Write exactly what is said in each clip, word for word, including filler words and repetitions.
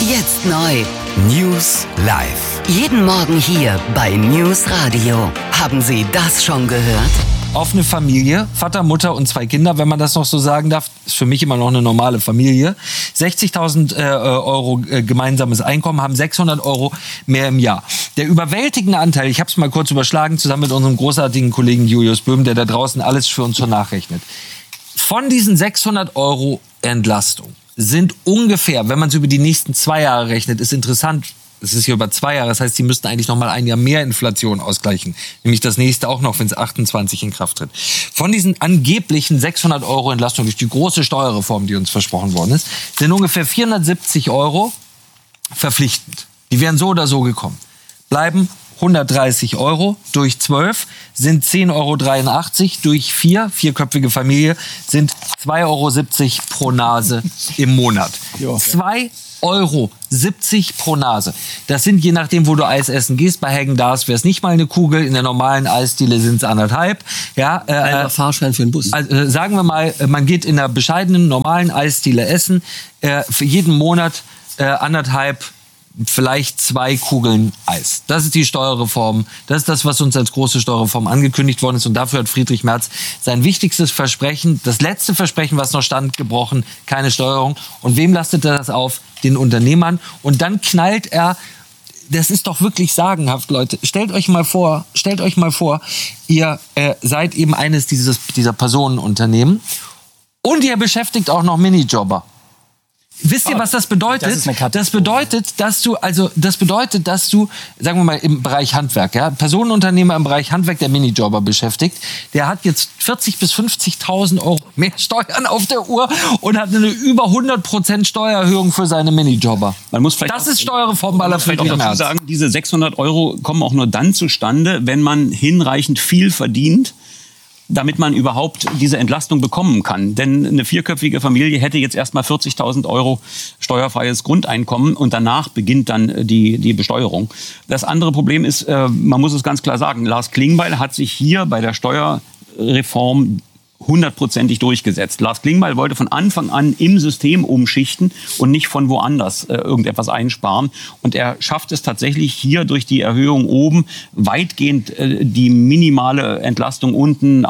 Jetzt neu. News live. Jeden Morgen hier bei News Radio. Haben Sie das schon gehört? Offene Familie, Vater, Mutter und zwei Kinder, wenn man das noch so sagen darf, ist für mich immer noch eine normale Familie. sechzigtausend äh, Euro äh, gemeinsames Einkommen, haben sechshundert Euro mehr im Jahr. Der überwältigende Anteil, ich habe es mal kurz überschlagen, zusammen mit unserem großartigen Kollegen Julius Böhm, der da draußen alles für uns schon nachrechnet. Von diesen sechshundert Euro Entlastung sind ungefähr, wenn man es über die nächsten zwei Jahre rechnet, ist interessant, es ist hier über zwei Jahre, das heißt, sie müssten eigentlich noch mal ein Jahr mehr Inflation ausgleichen. Nämlich das nächste auch noch, wenn es achtundzwanzig in Kraft tritt. Von diesen angeblichen sechshundert Euro Entlastung durch die große Steuerreform, die uns versprochen worden ist, sind ungefähr vierhundertsiebzig Euro verpflichtend. Die wären so oder so gekommen. Bleiben hundertdreißig Euro durch zwölf sind zehn Euro dreiundachtzig, durch vier, vierköpfige Familie, sind zwei Euro siebzig pro Nase im Monat. zwei Euro siebzig pro Nase. Das sind, je nachdem, wo du Eis essen gehst, bei Häagen-Dazs wäre es nicht mal eine Kugel, in der normalen Eisdiele sind es anderthalb. Ja, äh, ein Fahrschein für den Bus. Also, äh, sagen wir mal, man geht in einer bescheidenen, normalen Eisdiele essen, äh, für jeden Monat äh, anderthalb, vielleicht zwei Kugeln Eis. Das ist die Steuerreform. Das ist das, was uns als große Steuerreform angekündigt worden ist. Und dafür hat Friedrich Merz sein wichtigstes Versprechen, das letzte Versprechen, was noch stand, gebrochen. Keine Steuerung. Und wem lastet er das auf? Den Unternehmern. Und dann knallt er, das ist doch wirklich sagenhaft, Leute. Stellt euch mal vor, stellt euch mal vor, ihr äh, seid eben eines dieses, dieser Personenunternehmen und ihr beschäftigt auch noch Minijobber. Wisst ihr, was das bedeutet? Das, das bedeutet, dass du, also, das bedeutet, dass du, sagen wir mal, im Bereich Handwerk, ja, Personenunternehmer im Bereich Handwerk, der Minijobber beschäftigt, der hat jetzt vierzig bis fünfzigtausend Euro mehr Steuern auf der Uhr und hat eine über hundert Prozent Steuererhöhung für seine Minijobber. Man muss vielleicht das ist Steuerreform aller Friedrich Merz. Sagen, diese sechshundert Euro kommen auch nur dann zustande, wenn man hinreichend viel verdient, damit man überhaupt diese Entlastung bekommen kann. Denn eine vierköpfige Familie hätte jetzt erstmal vierzigtausend Euro steuerfreies Grundeinkommen und danach beginnt dann die, die Besteuerung. Das andere Problem ist, man muss es ganz klar sagen, Lars Klingbeil hat sich hier bei der Steuerreform hundertprozentig durchgesetzt. Lars Klingbeil wollte von Anfang an im System umschichten und nicht von woanders äh, irgendetwas einsparen. Und er schafft es tatsächlich hier durch die Erhöhung oben weitgehend äh, die minimale Entlastung unten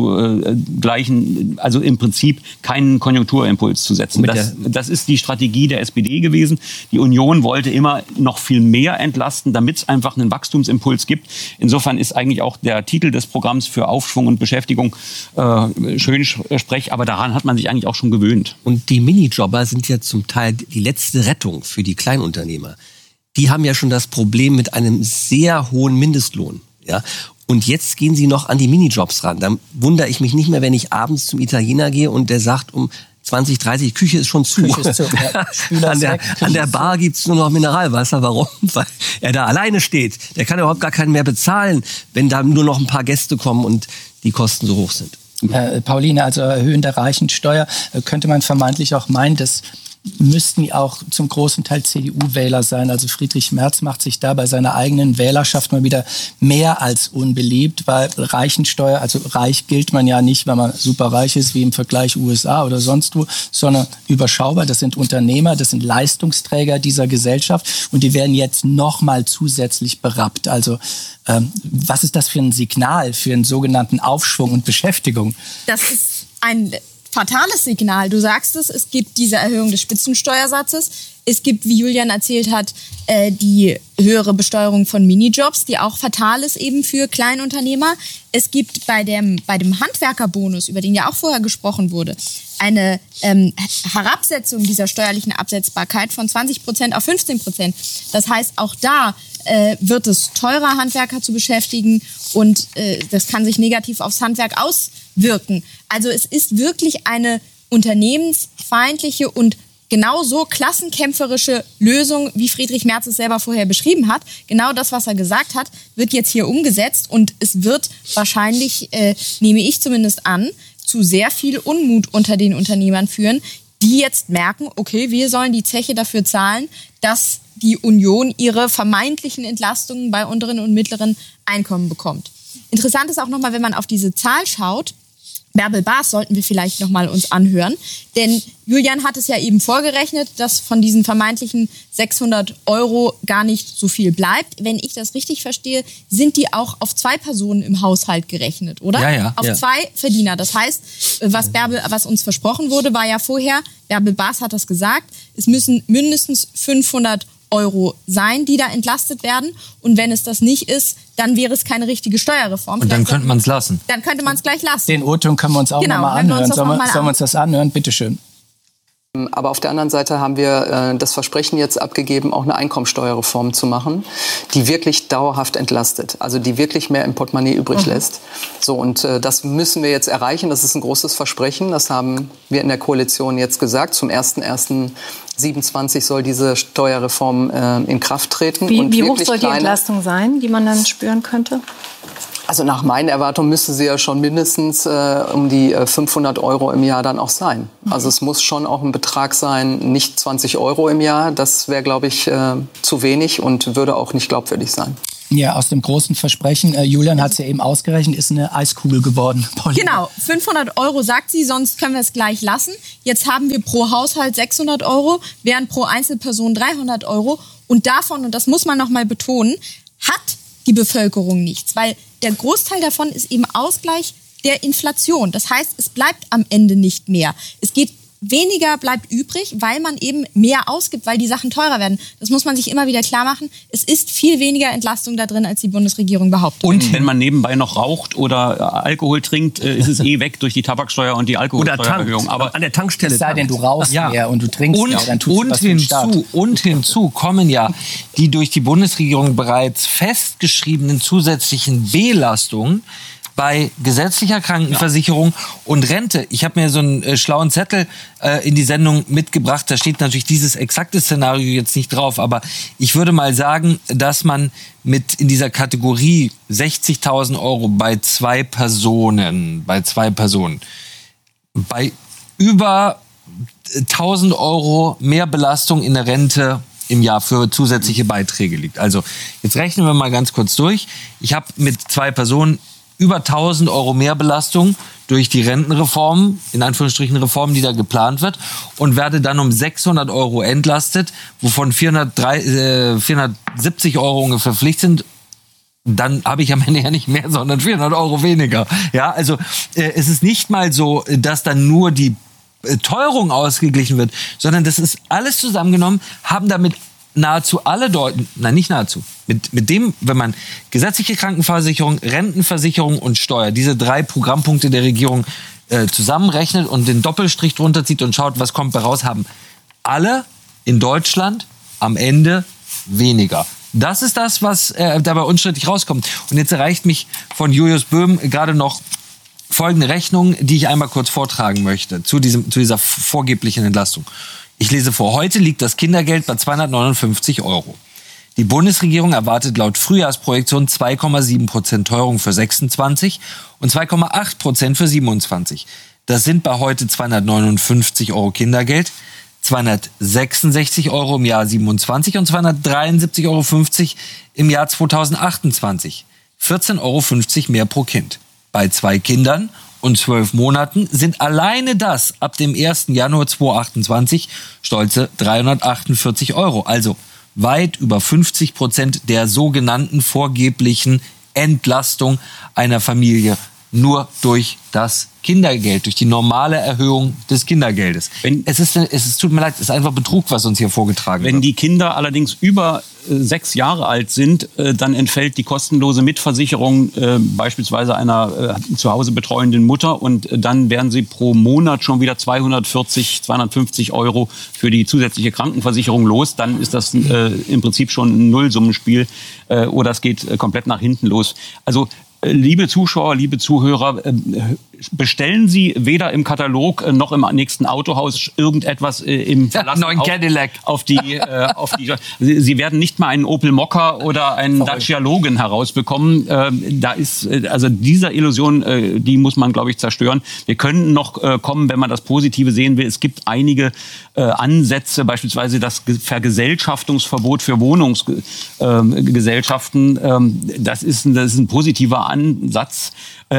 auszugleichen. Also im Prinzip keinen Konjunkturimpuls zu setzen. Das, das ist die Strategie der S P D gewesen. Die Union wollte immer noch viel mehr entlasten, damit es einfach einen Wachstumsimpuls gibt. Insofern ist eigentlich auch der Titel des Programms für Aufschwung und Beschäftigung äh, schön sprech, aber daran hat man sich eigentlich auch schon gewöhnt. Und die Minijobber sind ja zum Teil die letzte Rettung für die Kleinunternehmer. Die haben ja schon das Problem mit einem sehr hohen Mindestlohn. Ja? Und jetzt gehen sie noch an die Minijobs ran. Dann wundere ich mich nicht mehr, wenn ich abends zum Italiener gehe und der sagt um zwanzig, dreißig, Küche ist schon zu. Küche ist zu ja. an, der, an der Bar gibt's nur noch Mineralwasser. Warum? Weil er da alleine steht. Der kann überhaupt gar keinen mehr bezahlen, wenn da nur noch ein paar Gäste kommen und die Kosten so hoch sind. Äh, Pauline, also Erhöhen der Reichensteuer, äh, könnte man vermeintlich auch meinen, das müssten auch zum großen Teil C D U-Wähler sein. Also Friedrich Merz macht sich da bei seiner eigenen Wählerschaft mal wieder mehr als unbeliebt, weil Reichensteuer, also reich gilt man ja nicht, wenn man super reich ist, wie im Vergleich U S A oder sonst wo, sondern überschaubar. Das sind Unternehmer, das sind Leistungsträger dieser Gesellschaft und die werden jetzt noch mal zusätzlich berappt. Also ähm, was ist das für ein Signal für einen sogenannten Aufschwung und Beschäftigung? Das ist ein fatales Signal. Du sagst es, es gibt diese Erhöhung des Spitzensteuersatzes. Es gibt, wie Julian erzählt hat, äh, die höhere Besteuerung von Minijobs, die auch fatal ist eben für Kleinunternehmer. Es gibt bei dem, bei dem Handwerkerbonus, über den ja auch vorher gesprochen wurde, eine ähm, Herabsetzung dieser steuerlichen Absetzbarkeit von zwanzig Prozent auf fünfzehn Prozent. Das heißt, auch da äh, wird es teurer, Handwerker zu beschäftigen und äh, das kann sich negativ aufs Handwerk auswirken. Also es ist wirklich eine unternehmensfeindliche und genauso klassenkämpferische Lösung, wie Friedrich Merz es selber vorher beschrieben hat. Genau das, was er gesagt hat, wird jetzt hier umgesetzt und es wird wahrscheinlich, äh, nehme ich zumindest an, zu sehr viel Unmut unter den Unternehmern führen, die jetzt merken, okay, wir sollen die Zeche dafür zahlen, dass die Union ihre vermeintlichen Entlastungen bei unteren und mittleren Einkommen bekommt. Interessant ist auch nochmal, wenn man auf diese Zahl schaut, Bärbel Baas sollten wir vielleicht noch mal uns anhören. Denn Julian hat es ja eben vorgerechnet, dass von diesen vermeintlichen sechshundert Euro gar nicht so viel bleibt. Wenn ich das richtig verstehe, sind die auch auf zwei Personen im Haushalt gerechnet, oder? Ja, ja. Auf ja. zwei Verdiener. Das heißt, was, Bärbel, was uns versprochen wurde, war ja vorher, Bärbel Baas hat das gesagt, es müssen mindestens fünfhundert Euro sein, die da entlastet werden. Und wenn es das nicht ist, dann wäre es keine richtige Steuerreform. Und dann könnte man es lassen. Dann könnte man es gleich lassen. Den O-Ton können wir uns auch Genau, noch mal hören wir uns anhören. das Sollen noch wir, mal sollen wir an. uns das anhören? Bitte schön. Aber auf der anderen Seite haben wir äh, das Versprechen jetzt abgegeben, auch eine Einkommensteuerreform zu machen, die wirklich dauerhaft entlastet, also die wirklich mehr im Portemonnaie übrig mhm. lässt. So, und äh, das müssen wir jetzt erreichen. Das ist ein großes Versprechen. Das haben wir in der Koalition jetzt gesagt. Zum ersten ersten siebenundzwanzig soll diese Steuerreform äh, in Kraft treten. Wie, und wie hoch wirklich soll die kleine, Entlastung sein, die man dann spüren könnte? Also nach meinen Erwartungen müsste sie ja schon mindestens äh, um die äh, fünfhundert Euro im Jahr dann auch sein. Mhm. Also es muss schon auch ein Betrag sein, nicht zwanzig Euro im Jahr. Das wäre, glaube ich, äh, zu wenig und würde auch nicht glaubwürdig sein. Ja, aus dem großen Versprechen, äh, Julian hat es ja eben ausgerechnet, ist eine Eiskugel geworden. Paulina. Genau, fünfhundert Euro sagt sie, sonst können wir es gleich lassen. Jetzt haben wir pro Haushalt sechshundert Euro, während pro Einzelperson dreihundert Euro. Und davon, und das muss man noch mal betonen, hat die Bevölkerung nichts, weil der Großteil davon ist eben Ausgleich der Inflation. Das heißt, es bleibt am Ende nicht mehr. Es geht weniger bleibt übrig, weil man eben mehr ausgibt, weil die Sachen teurer werden. Das muss man sich immer wieder klar machen. Es ist viel weniger Entlastung da drin, als die Bundesregierung behauptet. Und wenn man nebenbei noch raucht oder Alkohol trinkt, ist es eh weg durch die Tabaksteuer und die Alkoholsteuererhöhung. Aber an der Tankstelle. Es sei denn, du rauchst Ja. mehr und du trinkst Und, mehr, dann tut und, was für den Staat. hinzu, und hinzu kommen ja die durch die Bundesregierung bereits festgeschriebenen zusätzlichen Belastungen bei gesetzlicher Krankenversicherung und Rente. Ich habe mir so einen äh, schlauen Zettel äh, in die Sendung mitgebracht. Da steht natürlich dieses exakte Szenario jetzt nicht drauf. Aber ich würde mal sagen, dass man mit in dieser Kategorie sechzigtausend Euro bei zwei Personen, bei zwei Personen, bei über tausend Euro mehr Belastung in der Rente im Jahr für zusätzliche Beiträge liegt. Also jetzt rechnen wir mal ganz kurz durch. Ich habe mit zwei Personen über tausend Euro mehr Belastung durch die Rentenreform, in Anführungsstrichen Reform, die da geplant wird, und werde dann um sechshundert Euro entlastet, wovon vierhundertsiebzig Euro ungefähr Pflicht sind. Dann habe ich am Ende ja nicht mehr, sondern vierhundert Euro weniger. Ja, also äh, es ist nicht mal so, dass dann nur die äh, Teuerung ausgeglichen wird, sondern das ist alles zusammengenommen, haben damit nahezu alle Deuten, nein, nicht nahezu, mit, mit dem, wenn man gesetzliche Krankenversicherung, Rentenversicherung und Steuer, diese drei Programmpunkte der Regierung äh, zusammenrechnet und den Doppelstrich drunter zieht und schaut, was kommt bei raus, haben alle in Deutschland am Ende weniger. Das ist das, was äh, dabei unstrittig rauskommt. Und jetzt erreicht mich von Julius Böhm gerade noch folgende Rechnung, die ich einmal kurz vortragen möchte zu, diesem, zu dieser vorgeblichen Entlastung. Ich lese vor, heute liegt das Kindergeld bei zweihundertneunundfünfzig Euro. Die Bundesregierung erwartet laut Frühjahrsprojektion zwei Komma sieben Prozent Teuerung für sechsundzwanzig und zwei Komma acht Prozent für siebenundzwanzig. Das sind bei heute zweihundertneunundfünfzig Euro Kindergeld, zweihundertsechsundsechzig Euro im Jahr siebenundzwanzig und zweihundertdreiundsiebzig Euro fünfzig im Jahr zweitausendachtundzwanzig. vierzehn Euro fünfzig mehr pro Kind. Bei zwei Kindern und zwölf Monaten sind alleine das ab dem ersten Januar zweitausendachtundzwanzig stolze dreihundertachtundvierzig Euro. Also weit über fünfzig Prozent der sogenannten vorgeblichen Entlastung einer Familie nur durch das Kindergeld, durch die normale Erhöhung des Kindergeldes. Wenn, es, ist, es ist, tut mir leid, es ist einfach Betrug, was uns hier vorgetragen Wenn wird. die Kinder allerdings über äh, sechs Jahre alt sind, äh, dann entfällt die kostenlose Mitversicherung äh, beispielsweise einer äh, zu Hause betreuenden Mutter und äh, dann werden sie pro Monat schon wieder zweihundertvierzig, zweihundertfünfzig Euro für die zusätzliche Krankenversicherung los. Dann ist das äh, im Prinzip schon ein Nullsummenspiel äh, oder es geht äh, komplett nach hinten los. Also liebe Zuschauer, liebe Zuhörer, bestellen Sie weder im Katalog noch im nächsten Autohaus irgendetwas im Verlass neuen auf, Cadillac. auf die, äh, auf die. Sie werden nicht mal einen Opel Mokka oder einen Dacia Logan herausbekommen. Ähm, da ist also dieser Illusion, äh, die muss man, glaube ich, zerstören. Wir können noch äh, kommen, wenn man das Positive sehen will. Es gibt einige äh, Ansätze, beispielsweise das Vergesellschaftungsverbot für Wohnungsgesellschaften. Ähm, das ist ein, das ist ein positiver Ansatz. Äh,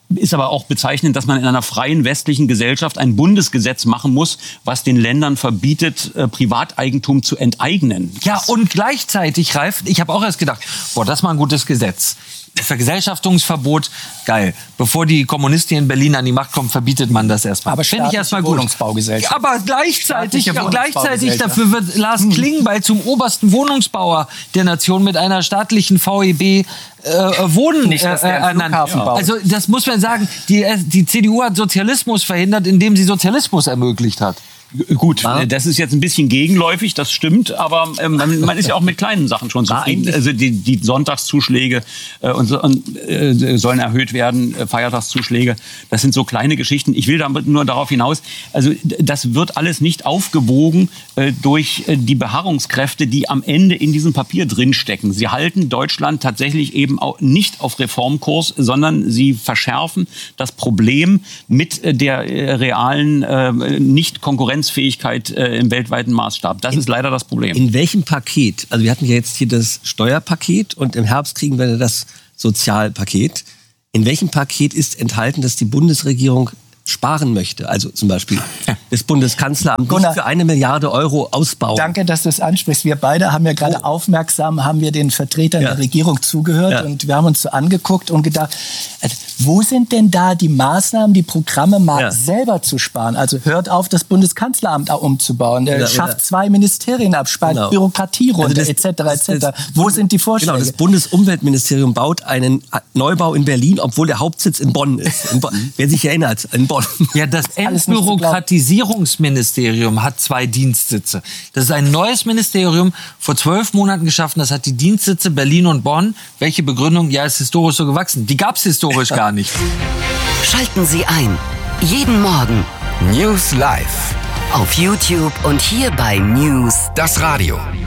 ist aber auch bezeichnend, dass man in einer freien westlichen Gesellschaft ein Bundesgesetz machen muss, was den Ländern verbietet, äh, Privateigentum zu enteignen. Ja, und gleichzeitig, Ralf, ich habe auch erst gedacht, boah, das ist mal ein gutes Gesetz. Vergesellschaftungsverbot, geil. Bevor die Kommunisten in Berlin an die Macht kommen, verbietet man das erstmal. Aber finde ich erstmal gut. Wohnungsbaugesellschaft. Aber gleichzeitig, Staatliche gleichzeitig Wohnungsbaugesellschaft. dafür wird Lars Hm. Klingbeil zum obersten Wohnungsbauer der Nation mit einer staatlichen V E B äh, Wohnen Nicht, dass äh, der einen ernannt. Flughafen baut. Also das muss man sagen, die, die C D U hat Sozialismus verhindert, indem sie Sozialismus ermöglicht hat. Gut, das ist jetzt ein bisschen gegenläufig, das stimmt, aber ähm, man, man ist ja auch mit kleinen Sachen schon zufrieden. Also die, die Sonntagszuschläge äh, und, so- und, äh, sollen erhöht werden, äh, Feiertagszuschläge. Das sind so kleine Geschichten. Ich will damit nur darauf hinaus, also d- das wird alles nicht aufgewogen äh, durch äh, die Beharrungskräfte, die am Ende in diesem Papier drinstecken. Sie halten Deutschland tatsächlich eben auch nicht auf Reformkurs, sondern sie verschärfen das Problem mit äh, der äh, realen äh, Nicht-Konkurrenzfähigkeit äh, im weltweiten Maßstab. Das ist leider das Problem. In welchem Paket, also wir hatten ja jetzt hier das Steuerpaket und im Herbst kriegen wir das Sozialpaket. In welchem Paket ist enthalten, dass die Bundesregierung sparen möchte? Also zum Beispiel das Bundeskanzleramt Gunnar, nicht für eine Milliarde Euro ausbauen. Danke, dass du es ansprichst. Wir beide haben ja gerade aufmerksam, haben wir den Vertretern Ja. der Regierung zugehört Ja. und wir haben uns so angeguckt und gedacht, also, wo sind denn da die Maßnahmen, die Programme mal Ja. selber zu sparen? Also hört auf, das Bundeskanzleramt auch umzubauen. Der Oder- schafft oder- zwei Ministerien ab, spart Genau. Bürokratie runter, Also et cetera et das- cetera. das- Wo sind die Vorschläge? Genau, das Bundesumweltministerium baut einen Neubau in Berlin, obwohl der Hauptsitz in Bonn ist. In Bonn. Wer sich erinnert, in Bonn. Ja, das alles nicht zu glauben. Entbürokratisierungsministerium hat zwei Dienstsitze. Das ist ein neues Ministerium, vor zwölf Monaten geschaffen. Das hat die Dienstsitze Berlin und Bonn. Welche Begründung? Ja, ist historisch so gewachsen. Die gab es historisch gar nicht. Schalten Sie ein. Jeden Morgen News Live. auf YouTube und hier bei News. Das Radio.